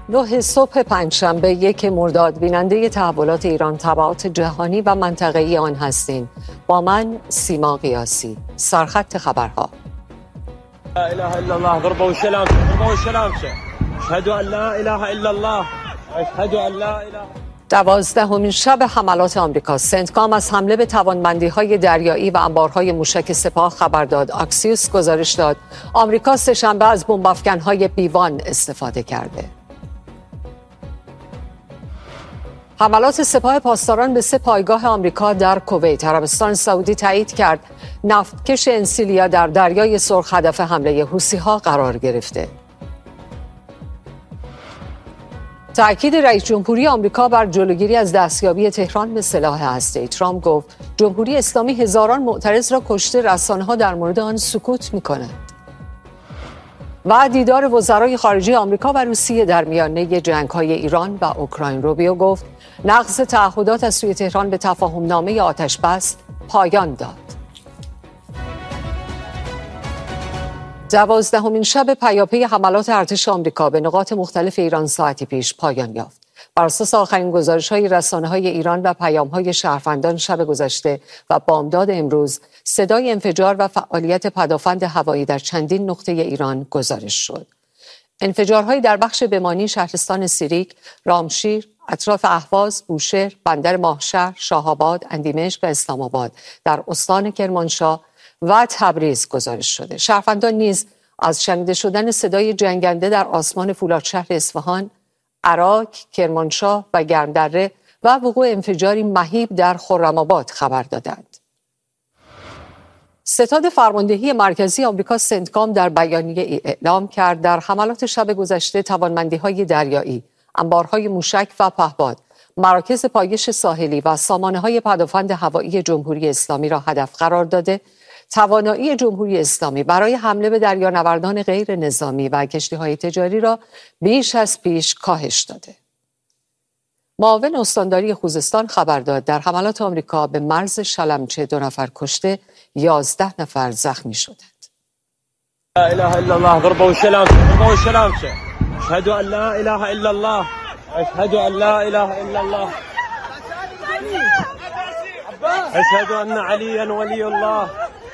9 صبح پنجشنبه 1 مرداد بیننده تحولات ایران، تبعات جهانی و منطقه‌ای آن هستین. با من سیما قیاسی. سرخط خبرها. لا اله الا الله. ضربه والسلام. ضربه والسلام. اشهد ان لا اله الا الله. اشهد ان لا اله. 12مین شب حملات آمریکا. سنتکام از حمله به توانمندی‌های دریایی و انبارهای موشک سپاه خبر داد. اکسیوس گزارش داد آمریکا سه‌شنبه از بمب‌افکن‌های بیوان استفاده کرده. حملات سپاه پاسداران به 3 پایگاه آمریکا در کویت. عربستان سعودی تایید کرد نفتکش انسیلیا در دریای سرخ هدف حمله حوثی‌ها قرار گرفته. تأکید رئیس جمهوری آمریکا بر جلوگیری از دستیابی تهران به سلاح هسته‌ای. ترامپ گفت جمهوری اسلامی هزاران معترض را کشته، رسانه‌ها در مورد آن سکوت می‌کنند. و دیدار وزرای خارجه آمریکا و روسیه در میانه جنگ‌های ایران و اوکراین. روبیو گفت نقض تعهدات از سوی تهران به تفاهم‌نامه آتش‌بس پایان داد. 12مین شب پیاپی حملات ارتش آمریکا به نقاط مختلف ایران ساعتی پیش پایان یافت. بر اساس آخرین گزارش‌های رسانه‌های ایران و پیام‌های شهروندان، شب گذشته و بامداد امروز صدای انفجار و فعالیت پدافند هوایی در چندین نقطه ایران گزارش شد. انفجارهایی در بخش بمانی شهرستان سیریک، رامشیر، اطراف اهواز، بوشهر، بندر ماهشهر، شاه‌آباد، اندیمشق و اسلام آباد در استان کرمانشاه و تبریز گزارش شده. شهروندان نیز از شنیده شدن صدای جنگنده در آسمان فولادشهر اصفهان، عراق، کرمانشاه و گرمدره و وقوع انفجاری مهیب در خرم‌آباد خبر دادند. ستاد فرماندهی مرکزی آمریکا سنتکام در بیانیه اعلام کرد در حملات شب گذشته توانمندی‌های دریایی، انبارهای موشک و پهپاد، مراکز پایش ساحلی و سامانه‌های پدافند هوایی جمهوری اسلامی را هدف قرار داده، توانایی جمهوری اسلامی برای حمله به دریانوردان غیر نظامی و کشتی‌های تجاری را بیش از پیش کاهش داده. معاون استانداری خوزستان خبر داد در حملات آمریکا به مرز شلمچه 2 نفر کشته، 11 نفر زخمی شدند. لا اله الا الله. ضربه والسلام. ضربه والسلام. اشهد ان لا اله الا الله. اشهد ان لا اله الا الله. اشهد ان عليا ولي الله.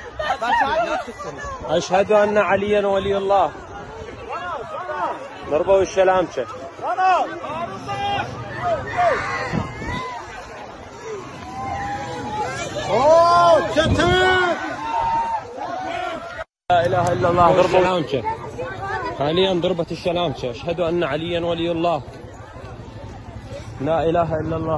اشهد ان عليا ولي الله. ضربه والسلام. لا اله الا الله. ضربه والسلام. حاليا ضربه السلام. اشهد ان عليا ولي الله. لا اله الا الله.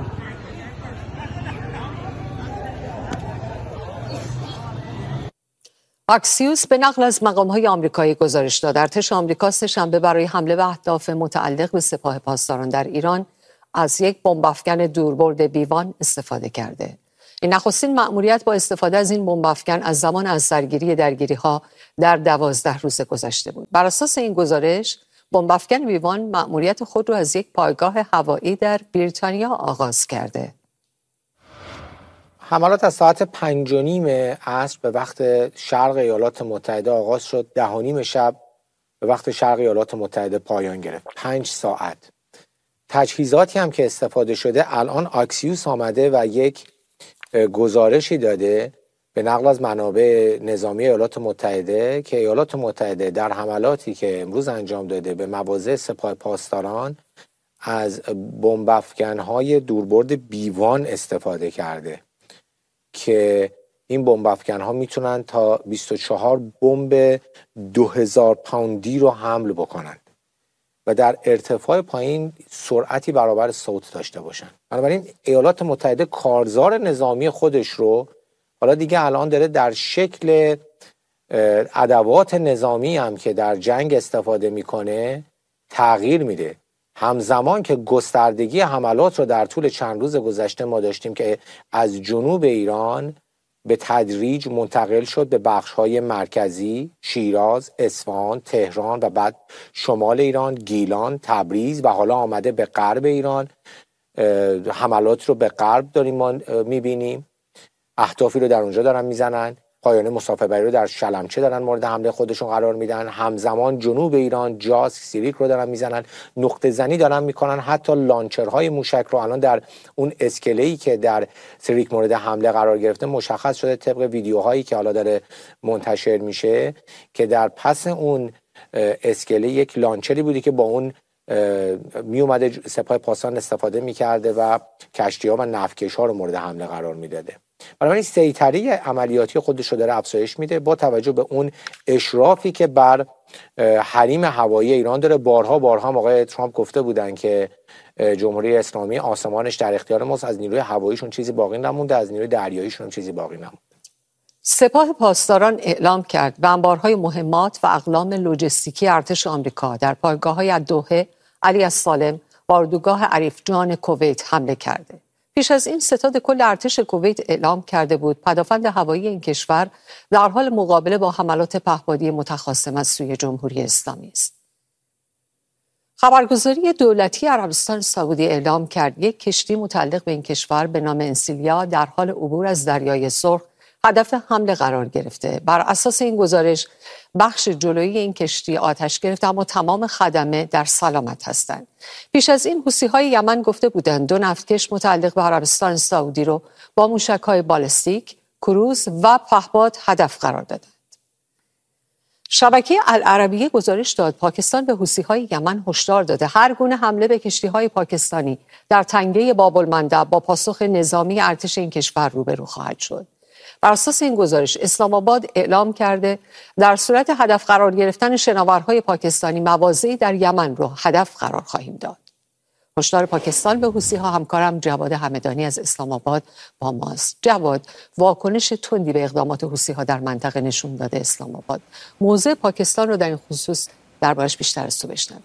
اکسیوس به نقل از مقام‌های آمریکایی گزارش داد ارتش آمریکا سه‌شنبه برای حمله به اهداف متعلق به سپاه پاسداران در ایران از یک بمب‌افکن دوربرد بیوان استفاده کرده. این نخستین مأموریت با استفاده از این بمب‌افکن از زمان از سرگیری درگیری‌ها در 12 روز گذشته بود. بر اساس این گزارش، بمب‌افکن بیوان مأموریت خود را از یک پایگاه هوایی در بریتانیا آغاز کرده. حملات از ساعت 5:30 عصر به وقت شرق ایالات متحده آغاز شد. 10:30 شب به وقت شرق ایالات متحده پایان گرفت. 5 ساعت. تجهیزاتی هم که استفاده شده، الان اکسیوس آمده و یک گزارشی داده به نقل از منابع نظامی ایالات متحده که ایالات متحده در حملاتی که امروز انجام داده به مواضع سپاه پاسداران از بمب‌افکن‌های دوربرد بیوان استفاده کرده که این بمب‌افکن‌ها میتونن تا 24 بمب 2000 پوندی رو حمل بکنن و در ارتفاع پایین سرعتی برابر صوت داشته باشن. بنابراین ایالات متحده کارزار نظامی خودش رو حالا دیگه الان داره در شکل ادوات نظامی هم که در جنگ استفاده میکنه تغییر میده. همزمان که گستردگی حملات رو در طول چند روز گذشته ما داشتیم که از جنوب ایران به تدریج منتقل شد به بخش‌های مرکزی، شیراز، اصفهان، تهران و بعد شمال ایران، گیلان، تبریز و حالا آمده به غرب ایران. حملات رو به غرب داریم ما می‌بینیم. اهدافی رو در اونجا دارن میزنن. پایانه مسافربری رو در شلمچه دارن مورد حمله خودشون قرار میدن. همزمان جنوب ایران جاس سیریک رو دارن میزنن، نقطه زنی دارن میکنن، حتی لانچرهای موشک رو الان در اون اسکله‌ای که در سیریک مورد حمله قرار گرفته مشخص شده طبق ویدیوهایی که حالا داره منتشر میشه که در پس اون اسکله یک لانچری بودی که با اون می اومده سپاه پاسداران استفاده میکرده و کشتی ها و نفتکش ها رو مورد حمله قرار میداده. بنابراین سیطره عملیاتی خودش رو داره افزایش میده با توجه به اون اشرافی که بر حریم هوایی ایران داره. بارها هم آقای ترامپ گفته بودن که جمهوری اسلامی آسمانش در اختیار ماست، از نیروی هواییشون چیزی باقی نمونده، از نیروی دریاییشون هم چیزی باقی نمونده. سپاه پاسداران اعلام کرد به انبارهای مهمات و اقلام لوجستیکی ارتش آمریکا در پایگاه‌های الدوحه، علی السالم و اردوگاه عریف جان کویت حمله کرده. پیش از این ستاد کل ارتش کویت اعلام کرده بود پدافند هوایی این کشور در حال مقابله با حملات پهپادی متخاصم از سوی جمهوری اسلامی است. خبرگزاری دولتی عربستان سعودی اعلام کرد یک کشتی متعلق به این کشور به نام انسیلیا در حال عبور از دریای سرخ هدف حمله قرار گرفته. بر اساس این گزارش بخش جلویی این کشتی آتش گرفت اما تمام خدمه در سلامت هستند. پیش از این حوثی‌های یمن گفته بودند 2 نفتکش متعلق به عربستان سعودی رو با موشک‌های بالستیک، کروز و پهپاد هدف قرار دادند. شبکه العربیه گزارش داد پاکستان به حوثی‌های یمن هشدار داده هر گونه حمله به کشتی‌های پاکستانی در تنگه باب المندب با پاسخ نظامی ارتش این کشور روبرو خواهد شد. بر اساس این گزارش اسلام آباد اعلام کرده در صورت هدف قرار گرفتن شناورهای پاکستانی مواضعی در یمن را هدف قرار خواهیم داد. هشدار پاکستان به حوثی‌ها همکارم جواد همدانی از اسلام آباد با ماست. جواد، واکنش تندی به اقدامات حوثی‌ها در منطقه نشون داده اسلام آباد. موضع پاکستان رو در این خصوص دربارش بیشتر از تو بشنویم.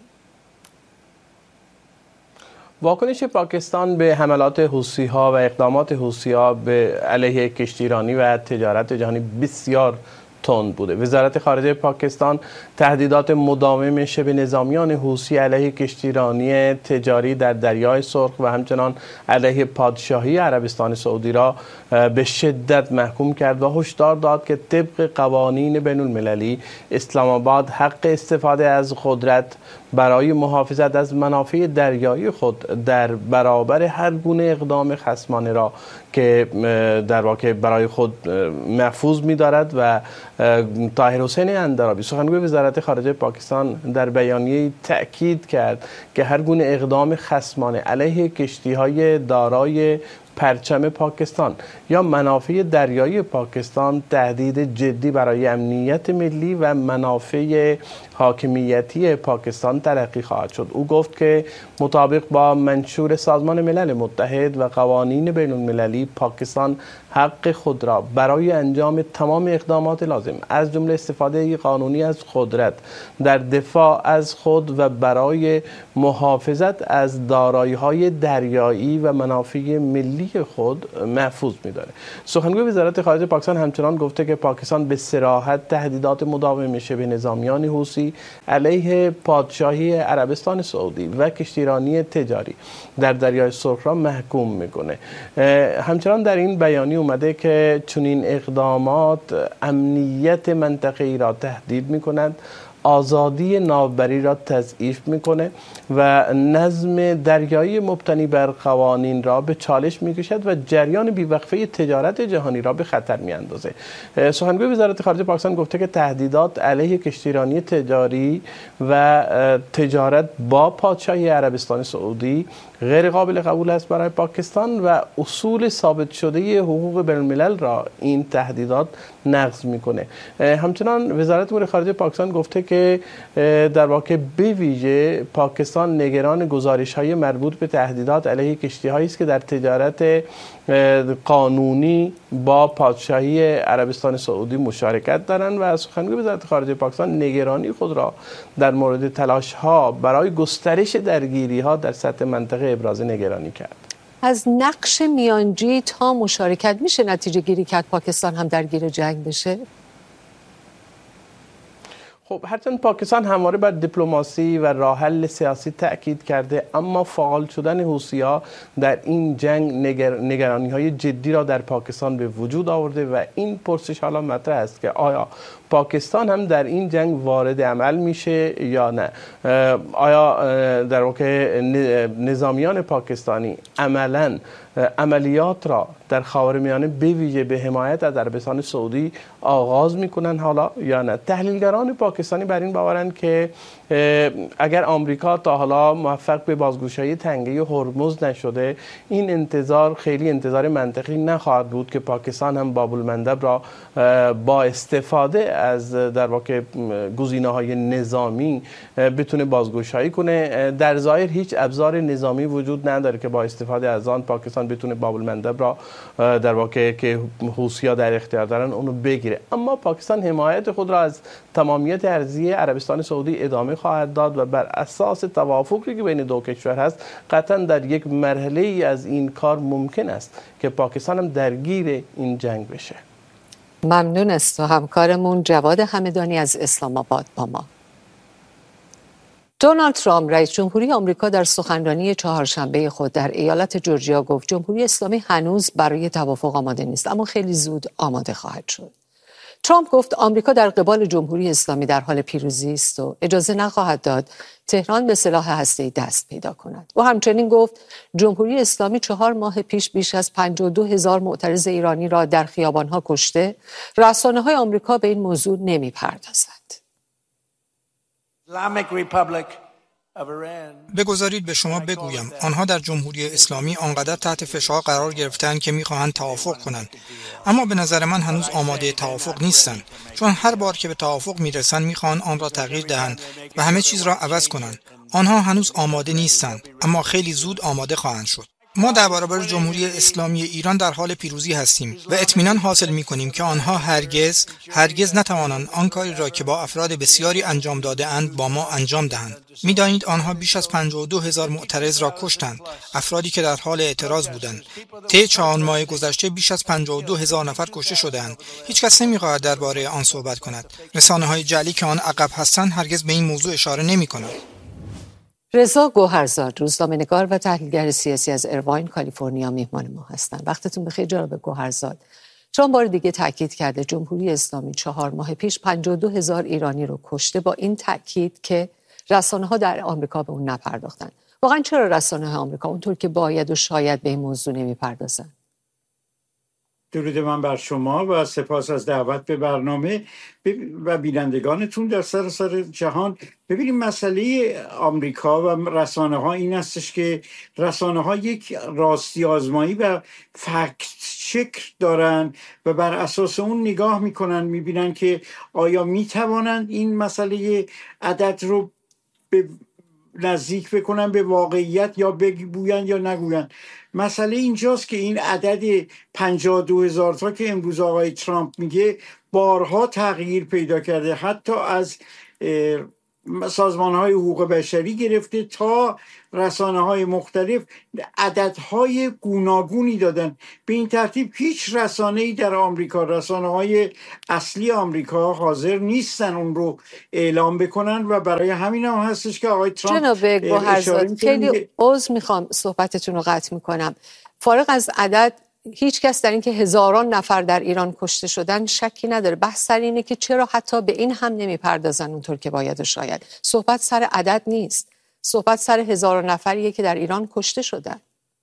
واکنش پاکستان به حملات حوثی‌ها و اقدامات حوثی‌ها به علیه کشتیرانی و تجارت جهانی بسیار تند بوده. وزارت خارجه پاکستان تهدیدات مداوم شبه نظامیان حوثی علیه کشتیرانی تجاری در دریای سرخ و همچنان علیه پادشاهی عربستان سعودی را به شدت محکوم کرد و هشدار داد که طبق قوانین بین المللی اسلام آباد حق استفاده از قدرت برای محافظت از منافع دریایی خود در برابر هر گونه اقدام خصمانه را که در واقع برای خود محفوظ می‌دارد و طاهر حسین اندرابی سخنگوی وزارت خارجه پاکستان در بیانیه تأکید کرد که هر گونه اقدام خصمانه علیه کشتی‌های دارای پرچم پاکستان یا منافع دریایی پاکستان تهدید جدی برای امنیت ملی و منافع حاکمیتی پاکستان تلقی خواهد شد. او گفت که مطابق با منشور سازمان ملل متحد و قوانین بین المللی پاکستان حق خود را برای انجام تمام اقدامات لازم از جمله استفاده قانونی از قدرت در دفاع از خود و برای محافظت از دارایی‌های دریایی و منافع ملی خود محفوظ می‌داره. سخنگوی وزارت خارجه پاکستان همچنان گفته که پاکستان به صراحت تهدیدات مداوم شبه نظامیان حوثی علیه پادشاهی عربستان سعودی و کشتیرانی تجاری در دریای سرخ را محکوم میکنه. همچنان در این بیانیه اومده که چنین اقدامات امنیت منطقه ای را تهدید میکنند، آزادی ناوبری را تضعیف میکنه و نظم دریایی مبتنی بر قوانین را به چالش میکشد و جریان بیوقفه تجارت جهانی را به خطر میاندازه. سخنگوی وزارت خارجه پاکستان گفته که تهدیدات علیه کشتیرانی تجاری و تجارت با پادشاهی عربستان سعودی غیر قابل قبول است برای پاکستان و اصول ثابت شده حقوق بین الملل را این تهدیدات نقض میکنه. همچنان وزارت امور خارجه پاکستان گفته که در واقع به ویژه پاکستان نگران گزارش‌های مربوط به تهدیدات علیه کشتی‌هایی است که در تجارت قانونی با پادشاهی عربستان سعودی مشارکت دارند و سخنگوی وزارت خارجه پاکستان نگرانی خود را در مورد تلاش‌ها برای گسترش درگیری‌ها در سطح منطقه ابراز نگرانی کرد. از نقش میانجی تا مشارکت میشه نتیجه گیری کرد پاکستان هم درگیر جنگ بشه؟ خب هرچند پاکستان همواره بر دیپلماسی و راه حل سیاسی تاکید کرده، اما فعال شدن حوثی‌ها در این جنگ نگرانی‌های جدی را در پاکستان به وجود آورده و این پرسش حالا مطرح است که آیا پاکستان هم در این جنگ وارد عمل میشه یا نه؟ آیا در واقع نظامیان پاکستانی عملاً عملیات را در خاورمیانه به ویژه به حمایت از عربستان سعودی آغاز میکنن حالا یا نه؟ تحلیلگران پاکستانی بر این باورند که اگر آمریکا تا حالا موفق به بازگشایی تنگه هرمز نشده، این انتظار خیلی انتظار منطقی نخواهد بود که پاکستان هم باب المندب را با استفاده از در واقع گزینه‌های نظامی بتونه بازگشایی کنه. در ظاهر هیچ ابزار نظامی وجود نداره که با استفاده از آن پاکستان بتونه باب المندب را در واقع که حوثی‌ها در اختیار دارن اونو بگیره. اما پاکستان حمایت خود را از تمامیت ارضی عربستان سعودی ادامه خواهد داد و بر اساس توافقی که بین دو کشور هست قطعا در یک مرحله ای از این کار ممکن است که پاکستان هم درگیر این جنگ بشه. ممنون است و همکارمون جواد همدانی از اسلام آباد با ما. دونالد ترامپ رئیس جمهوری آمریکا در سخنرانی چهارشنبه خود در ایالت جورجیا گفت جمهوری اسلامی هنوز برای توافق آماده نیست، اما خیلی زود آماده خواهد شد. ترامپ گفت آمریکا در قبال جمهوری اسلامی در حال پیروزی است و اجازه نخواهد داد تهران به سلاح هسته‌ای دست پیدا کند. و همچنین گفت جمهوری اسلامی 4 ماه پیش بیش از 52,000 معترض ایرانی را در خیابان‌ها کشته. رسانه‌های آمریکا به این موضوع نمی‌پردازند. بگذارید به شما بگویم آنها در جمهوری اسلامی آنقدر تحت فشار قرار گرفتند که میخواهند توافق کنند، اما به نظر من هنوز آماده توافق نیستند، چون هر بار که به توافق میرسند میخواهند آن را تغییر دهند و همه چیز را عوض کنند. آنها هنوز آماده نیستند، اما خیلی زود آماده خواهند شد. ما در برابر جمهوری اسلامی ایران در حال پیروزی هستیم و اطمینان حاصل می‌کنیم که آنها هرگز نتوانند آن کاری را که با افراد بسیاری انجام داده اند با ما انجام دهند. می‌دانید آنها بیش از 52,000 معترض را کشتند، افرادی که در حال اعتراض بودند. طی 4 ماه گذشته بیش از 52,000 نفر کشته شدند. هیچ کس نمی‌خواهد درباره آن صحبت کند. رسانه‌های جعلی که آن عقب هستند هرگز به این موضوع اشاره نمی‌کنند. رضا گوهرزاد روزنامه‌نگار و تحلیلگر سیاسی از ایرواین کالیفرنیا مهمان ما هستند. وقتتون بخیر جناب گوهرزاد. چون بار دیگه تاکید کرده جمهوری اسلامی 4 ماه پیش 52,000 ایرانی رو کشته، با این تاکید که رسانه‌ها در آمریکا به اون نپرداختن. واقعا چرا رسانه‌های آمریکا اونطور که باید و شاید به این موضوع نمیپردازن؟ درود من بر شما و سپاس از دعوت به برنامه و بینندگانتون در سراسر جهان. ببینیم مسئله آمریکا و رسانه ها این استش که رسانه ها یک راستی آزمایی و فکت چک دارن و بر اساس اون نگاه میکنن، میبینن که آیا میتوانند این مسئله عدد رو به نزدیک بکنن به واقعیت یا بگوین یا نگوین. مسئله اینجاست که این عدد 52,000 تا که امروز آقای ترامپ میگه بارها تغییر پیدا کرده، حتی از سازمان‌های حقوق بشری گرفته تا رسانه‌های مختلف عددهای گوناگونی دادن. به این ترتیب هیچ رسانه‌ای در آمریکا، رسانه‌های اصلی آمریکا حاضر نیستن اون رو اعلام بکنن و برای همین هم هستش که آقای ترامپ جناب گوهرزاد خیلی عذر میخوام صحبتتون رو قطع میکنم. فارغ از عدد، هیچ کس در این که هزاران نفر در ایران کشته شدن شکی نداره. بحث سر اینه که چرا حتی به این هم نمیپردازن اونطور که باید و شاید. صحبت سر عدد نیست، صحبت سر هزاران نفریه که در ایران کشته شدن.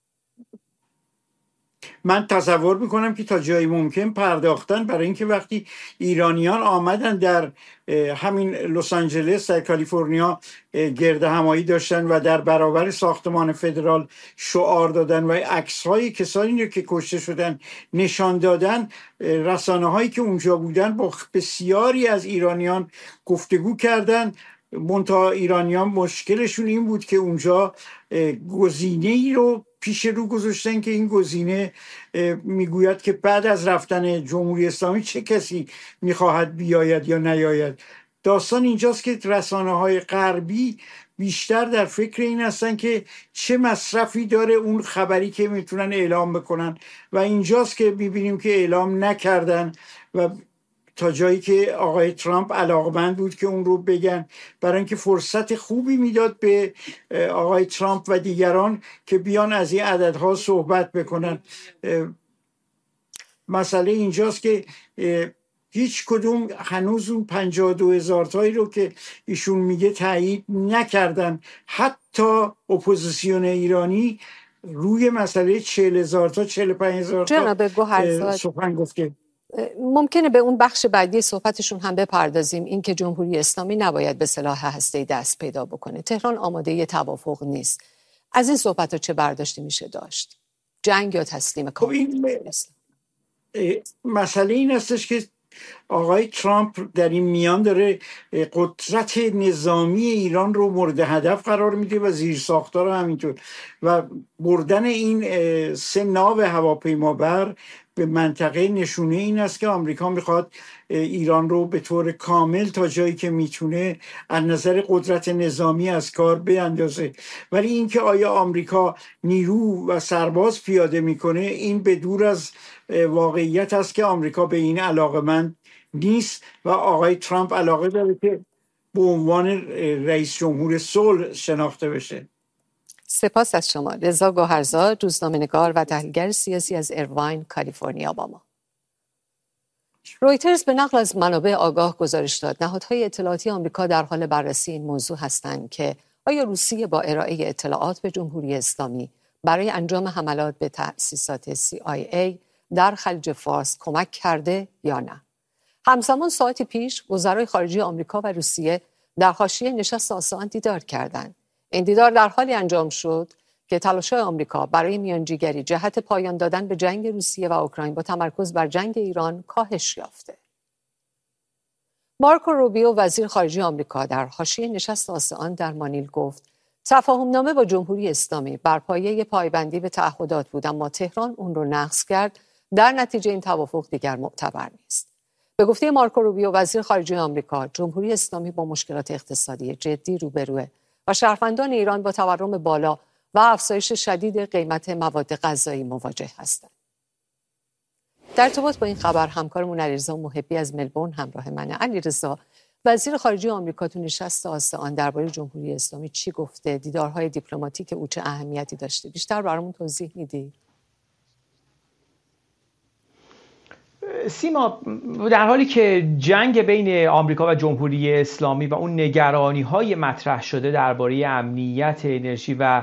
من تصور میکنم که تا جایی ممکن پرداختن، برای اینکه وقتی ایرانیان آمدن در همین لس آنجلس در کالیفرنیا گرد همایی داشتن و در برابر ساختمان فدرال شعار دادن و عکس‌های کسانی رو که کشته شدن نشان دادن، رسانه‌هایی که اونجا بودن با بسیاری از ایرانیان گفتگو کردن. منتها ایرانیان مشکلشون این بود که اونجا گزینه‌ای رو پیش رو گذاشتن که این گزینه میگوید که بعد از رفتن جمهوری اسلامی چه کسی میخواهد بیاید یا نیاید. داستان اینجاست که رسانه‌های غربی بیشتر در فکر این هستن که چه مصرفی داره اون خبری که میتونن اعلام بکنن و اینجاست که میبینیم که اعلام نکردن و تا جایی که آقای ترامپ علاقمند بود که اون رو بگن، برای اینکه فرصت خوبی میداد به آقای ترامپ و دیگران که بیان از این عددها صحبت بکنن. مسئله اینجاست که هیچ کدوم هنوز اون 52,000 تایی رو که ایشون میگه تایید نکردن. حتی اپوزیسیون ایرانی روی مسئله 40,000 تا 45,000 تا سخن گفته. ممکنه به اون بخش بعدی صحبتشون هم بپردازیم، این که جمهوری اسلامی نباید به سلاح هسته‌ای دست پیدا بکنه. تهران آماده توافق نیست. از این صحبت‌ها چه برداشتی میشه داشت؟ جنگ یا تسلیم کامل؟ مسئله این هستش که آقای ترامپ در این میان داره قدرت نظامی ایران رو مورد هدف قرار میده و زیرساخت‌ها رو همینطور، و بردن این 3 ناو هواپیمابر به منطقه نشونه این است که آمریکا میخواد ایران رو به طور کامل تا جایی که میتونه از نظر قدرت نظامی از کار بیندازه. ولی اینکه آیا آمریکا نیرو و سرباز پیاده میکنه، این به دور از واقعیت است که آمریکا به این علاقمند نیست و آقای ترامپ علاقه داره که به عنوان رئیس جمهور صلح شناخته بشه. سپاس از شما. رضا گوهرزاد، روزنامه‌نگار و تحلیلگر سیاسی از ایرواین، کالیفرنیا با ما. رویترز به نقل از منابع آگاه گزارش داد نهادهای اطلاعاتی آمریکا در حال بررسی این موضوع هستند که آیا روسیه با ارائه اطلاعات به جمهوری اسلامی برای انجام حملات به تأسیسات CIA در خلیج فارس کمک کرده یا نه. همزمان ساعتی پیش وزرای خارجه آمریکا و روسیه در حاشیه نشست آسان دیدار کردند. این دیدار در حالی انجام شد که تلاش‌های آمریکا برای میانجیگری جهت پایان دادن به جنگ روسیه و اوکراین با تمرکز بر جنگ ایران کاهش یافته. مارکو روبیو وزیر خارجه آمریکا در حاشیه نشست آسان در مانیل گفت تفاهم‌نامه با جمهوری اسلامی بر پایه پایبندی به تعهدات بود، اما تهران اون رو نقض کرد. در نتیجه این توافق دیگر معتبر نیست. به گفته مارکو روبیو وزیر خارجه آمریکا، جمهوری اسلامی با مشکلات اقتصادی جدی روبروه و شهروندان ایران با تورم بالا و افزایش شدید قیمت مواد غذایی مواجه هستند. در ارتباط با این خبر همکارمون علیرضا محبی از ملبورن همراه منه. علیرضا، وزیر خارجه آمریکا تو نشست آسان درباره جمهوری اسلامی چی گفته؟ دیدارهای دیپلماتیک او چه اهمیتی داشته؟ بیشتر برامون توضیح میدی؟ سیما، در حالی که جنگ بین آمریکا و جمهوری اسلامی و اون نگرانی‌های مطرح شده درباره امنیت انرژی و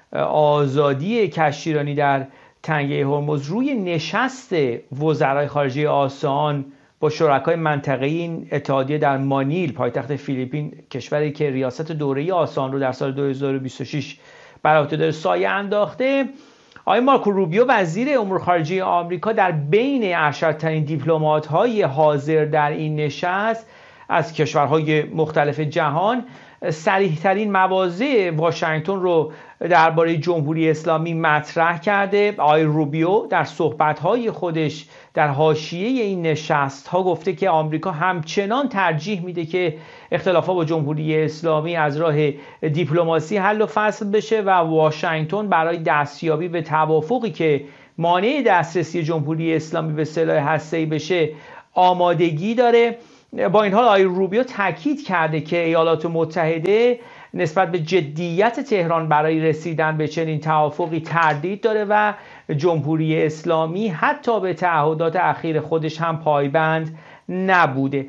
آزادی کشتیرانی در تنگه هرمز روی نشست وزرای خارجه آسان با شرکای منطقه‌ای این اتحادیه در مانیل پایتخت فیلیپین، کشوری که ریاست دوره آسان رو در سال 2026 بر عهده داره، سایه انداخته، آقای مارکو روبیو وزیر امور خارجه آمریکا در بین ارشدترین دیپلمات‌های حاضر در این نشست از کشورهای مختلف جهان صریح‌ترین مواضع واشنگتن رو درباره جمهوری اسلامی مطرح کرده. آقای روبیو در صحبت‌های خودش در حاشیه این نشست‌ها گفته که آمریکا همچنان ترجیح میده که اختلافات با جمهوری اسلامی از راه دیپلماسی حل و فصل بشه و واشنگتن برای دستیابی به توافقی که مانع دسترسی جمهوری اسلامی به سلاح هسته‌ای بشه آمادگی داره. با این حال آقای روبیو تاکید کرده که ایالات متحده نسبت به جدیت تهران برای رسیدن به چنین توافقی تردید داره و جمهوری اسلامی حتی به تعهدات اخیر خودش هم پایبند نبوده.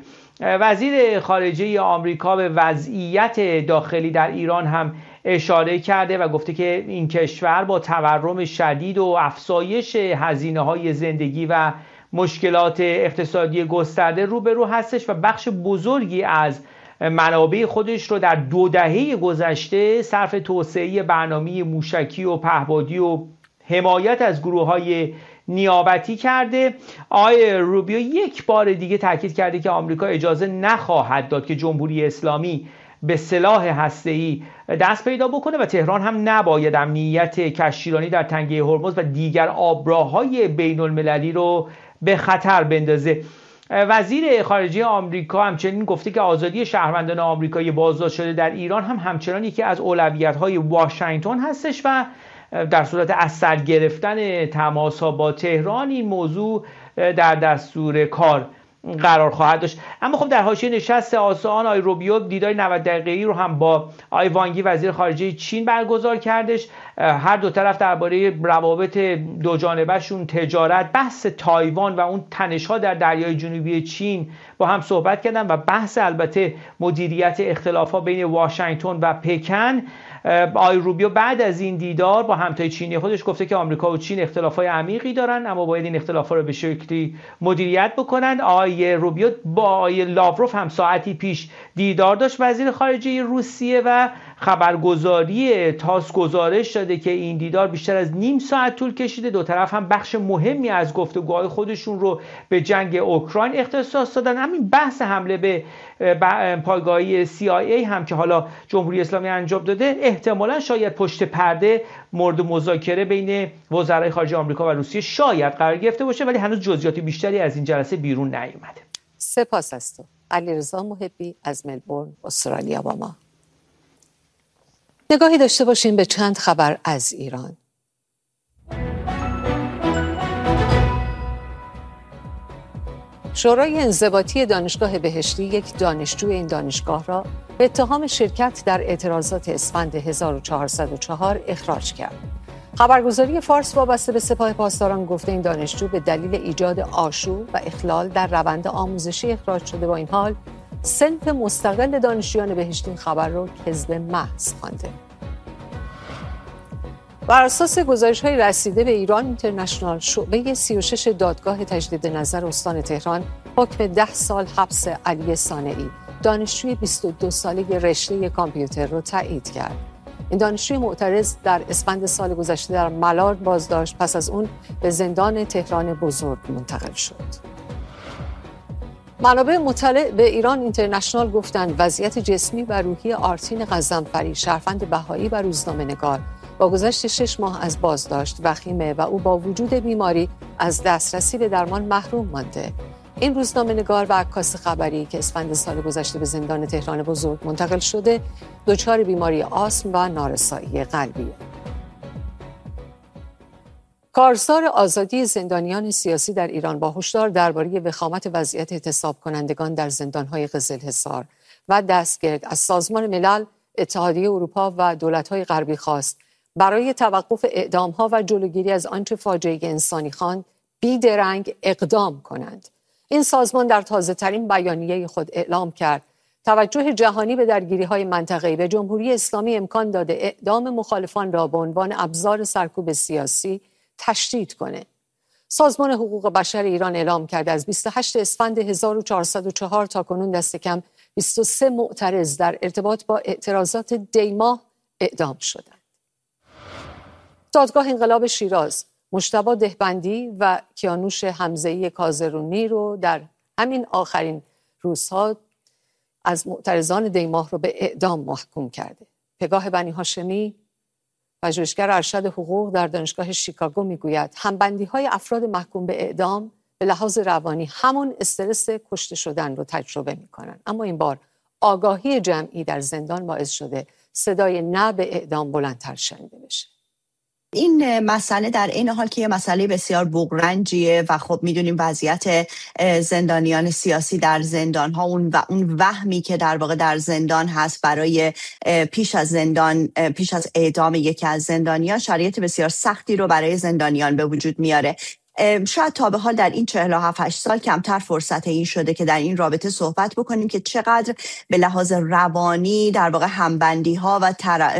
وزیر خارجه آمریکا به وضعیت داخلی در ایران هم اشاره کرده و گفته که این کشور با تورم شدید و افزایش هزینه‌های زندگی و مشکلات اقتصادی گسترده روبرو هستش و بخش بزرگی از منابع خودش رو در 2 دهه گذشته صرف توسعه برنامه موشکی و پهپادی و حمایت از گروه‌های نیابتی کرده. آقای روبیو یک بار دیگه تاکید کرده که آمریکا اجازه نخواهد داد که جمهوری اسلامی به سلاح هسته‌ای دست پیدا بکنه و تهران هم نباید امنیت کشتیرانی در تنگه هرمز و دیگر آبراهای بین المللی رو به خطر بندازه. وزیر خارجه آمریکا همچنین گفته که آزادی شهروندان آمریکایی بازداشت شده در ایران هم همچنان یکی از اولویت‌های واشنگتن هستش و در صورت از سر گرفتن تماس‌ها با تهران این موضوع در دستور کار قرار خواهد داشت. اما خب در حاشیه نشست آسان آقای روبیو دیدار 90 دقیقه‌ای رو هم با آقای وانگی وزیر خارجه چین برگزار کردش. هر دو طرف درباره روابط دو جانبه‌شون، تجارت، بحث تایوان و اون تنش‌ها در دریای جنوبی چین با هم صحبت کردن و بحث البته مدیریت اختلافات بین واشنگتن و پکن. آقای روبیو بعد از این دیدار با همتای چینی خودش گفته که آمریکا و چین اختلافات عمیقی دارن اما باید این اختلافات رو به شکلی مدیریت بکنن. آقای روبیو با آقای لاوروف هم ساعتی پیش دیدار داشت، وزیر خارجه روسیه، و خبرگزاری تاس گزارش داده که این دیدار بیشتر از نیم ساعت طول کشیده. دو طرف هم بخش مهمی از گفتگوهای خودشون رو به جنگ اوکراین اختصاص دادن. همین بحث حمله به پایگاهی CIA هم که حالا جمهوری اسلامی انجام داده احتمالاً شاید پشت پرده مورد مذاکره بین وزرای خارجه آمریکا و روسیه شاید قرار گرفته باشه، ولی هنوز جزئیات بیشتری از این جلسه بیرون نیومده. سپاس از تو علیرضا محبی از ملبورن استرالیا. با ما نگاهی داشته باشیم به چند خبر از ایران. شورای انضباطی دانشگاه بهشتی یک دانشجوی این دانشگاه را به اتهام شرکت در اعتراضات اسفند 1404 اخراج کرد. خبرگزاری فارس وابسته به سپاه پاسداران گفته این دانشجو به دلیل ایجاد آشوب و اخلال در روند آموزشی اخراج شده. با این حال صنف مستقل دانشجویان بهشتی این خبر را کذب محض خوانده. بر اساس گزارش‌های رسیده به ایران اینترنشنال، شعبه 36 دادگاه تجدید نظر استان تهران حکم 10 سال حبس علی صانعی، دانشجوی 22 ساله رشته کامپیوتر را تایید کرد. این دانشجوی معترض در اسفند سال گذشته در ملارد بازداشت، پس از اون به زندان تهران بزرگ منتقل شد. منابع مطلع به ایران اینترنشنال گفتند وضعیت جسمی و روحی آرتین غضنفری، شهروند بهایی و روزنامه‌نگار، با گذشت 6 ماه از بازداشت وخیمه و او با وجود بیماری از دسترسی به درمان محروم مانده. این روزنامه‌نگار و عکاس خبری که اسفند سال گذشته به زندان تهران بزرگ منتقل شده، دچار بیماری آسم و نارسایی قلبی. کارزار آزادی زندانیان سیاسی در ایران با هشدار درباره وخامت وضعیت اعتصاب کنندگان در زندان‌های قزلحصار و دستگرد از سازمان ملل، اتحادیه اروپا و دولت‌های غربی خواست برای توقف اعدام‌ها و جلوگیری از آنچه فاجعه انسانی خواند بیدرنگ اقدام کنند. این سازمان در تازه‌ترین بیانیه خود اعلام کرد توجه جهانی به درگیری‌های منطقه‌ای به جمهوری اسلامی امکان داده اعدام مخالفان را به عنوان ابزار سرکوب سیاسی تشدید کنه. سازمان حقوق بشر ایران اعلام کرده از 28 اسفند 1404 تا کنون دست کم 23 معترض در ارتباط با اعتراضات دیماه اعدام شدند. دادگاه انقلاب شیراز مجتبی دهبندی و کیانوش حمزه‌ای کازرونی رو در همین آخرین روزها از معترضان دیماه رو به اعدام محکوم کرده. پگاه بنی هاشمی، پژوهشگر ارشد حقوق در دانشگاه شیکاگو میگوید همبندی‌های افراد محکوم به اعدام به لحاظ روانی همون استرس کشته شدن رو تجربه می‌کنن، اما این بار آگاهی جمعی در زندان باعث شده صدای نه به اعدام بلندتر شنیده بشه. این مسئله در این حال که یه مسئله بسیار بغرنجیه و خب میدونیم وضعیت زندانیان سیاسی در زندان ها اون وهمی که در واقع در زندان هست برای پیش از اعدام یکی از زندانیان شرایط بسیار سختی رو برای زندانیان به وجود میاره. شاید تا به حال در این 47-8 سال کمتر فرصت این شده که در این رابطه صحبت بکنیم که چقدر به لحاظ روانی در واقع همبندی ها و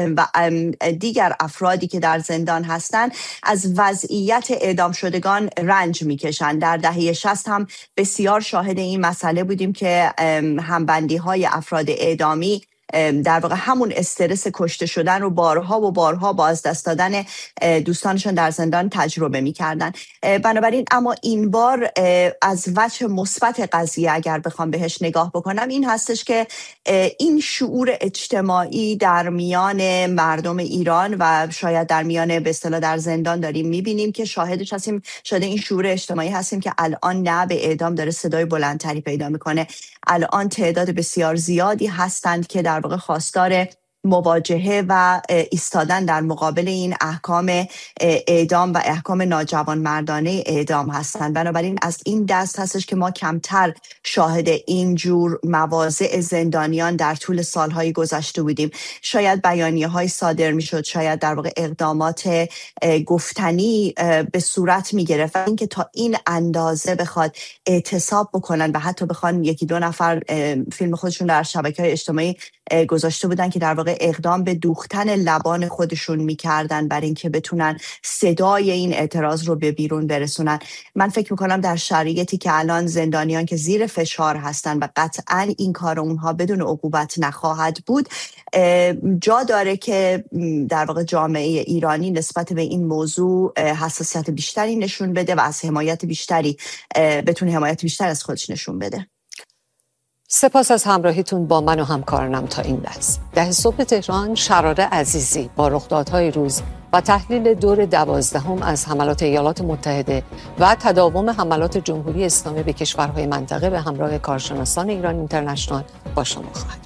دیگر افرادی که در زندان هستند از وضعیت اعدام شدگان رنج میکشند. در دهه 60 هم بسیار شاهد این مسئله بودیم که همبندی های افراد اعدامی در واقع همون استرس کشته شدن رو بارها و بارها با از دست دادن دوستانشون در زندان تجربه می‌کردن. بنابراین اما این بار از وجه مثبت قضیه اگر بخوام بهش نگاه بکنم این هستش که این شعور اجتماعی در میان مردم ایران و شاید در میان به اصطلاح در زندان داریم می‌بینیم که شاهدش هستیم، شده این شعور اجتماعی هستیم که الان نه به اعدام داره صدای بلندتری پیدا می‌کنه. الان تعداد بسیار زیادی هستند که در واقع خواستار مواجهه و ایستادن در مقابل این احکام اعدام و احکام ناجوانمردانه اعدام هستند. بنابراین از این دست هستش که ما کمتر شاهد این جور مواضع زندانیان در طول سالهای گذشته بودیم. شاید بیانیه‌های صادر می‌شد، شاید در واقع اقدامات گفتنی به صورت می‌گرفت، اینکه تا این اندازه بخواد اعتصاب بکنن و حتی بخوان یکی دو نفر فیلم خودشون در شبکه‌های اجتماعی گذاشته بودن که در واقع اقدام به دوختن لبان خودشون میکردن برای اینکه بتونن صدای این اعتراض رو به بیرون برسونن. من فکر میکنم در شرایطی که الان زندانیان که زیر فشار هستن و قطعا این کار اونها بدون عقوبت نخواهد بود، جا داره که در واقع جامعه ایرانی نسبت به این موضوع حساسیت بیشتری نشون بده و از حمایت بیشتری بتونه حمایت بیشتر از خودش نشون بده. سپاس از همراهیتون با من و همکارانم تا این لحظه. 10 صبح تهران، شراره عزیزی با رخدادهای روز و تحلیل دور 12 از حملات ایالات متحده و تداوم حملات جمهوری اسلامی به کشورهای منطقه به همراه کارشناسان ایران اینترنشنال با شما خواهد.